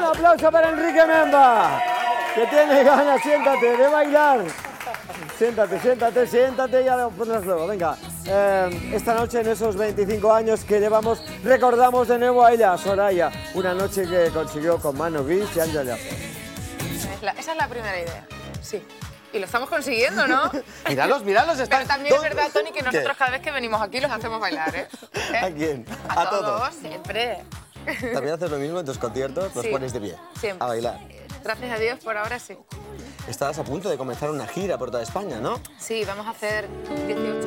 aplauso para Enrique Memba, que tiene ganas, siéntate, de bailar. Siéntate y ya lo pondrás luego, venga. Esta noche, en esos 25 años que llevamos, recordamos de nuevo a ella, a Soraya, una noche que consiguió con Manu Guix y Ángel Llácer. Esa es la primera idea, sí. Y lo estamos consiguiendo, ¿no? Míralos, están... Pero también es verdad, Toni, que nosotros cada vez que venimos aquí los hacemos bailar, ¿eh? ¿A quién? A todos, siempre. ¿También haces lo mismo en tus conciertos? Los Sí, pones de pie, siempre. a bailar. Gracias a Dios, por ahora sí. Estabas a punto de comenzar una gira por toda España, ¿no? Sí, vamos a hacer 18